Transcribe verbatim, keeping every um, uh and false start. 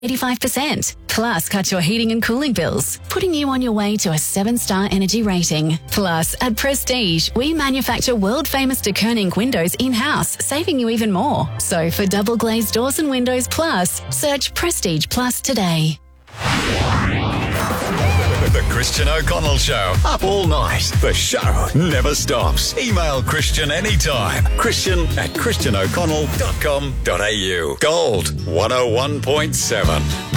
eighty-five percent. Plus, cut your heating and cooling bills, putting you on your way to a seven-star energy rating. Plus, at Prestige, we manufacture world-famous de Koning windows in-house, saving you even more. So for double glazed doors and windows plus, search Prestige Plus today. The Christian O'Connell Show. Up all night. The show never stops. Email Christian anytime. Christian at christian o'connell dot com dot a u. Gold one oh one point seven.